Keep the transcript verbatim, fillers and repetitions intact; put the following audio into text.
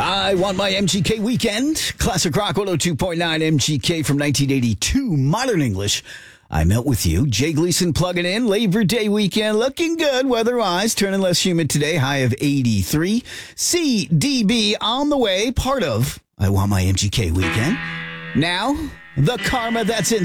I want my M G K weekend. Classic Rock one oh two point nine M G K from nineteen eighty-two. Modern English. I melt with you. Jay Gleason plugging in. Labor Day weekend looking good weather-wise. Turning less humid today. High of eighty-three. C D B on the way. Part of I want my M G K weekend. Now, the karma that's in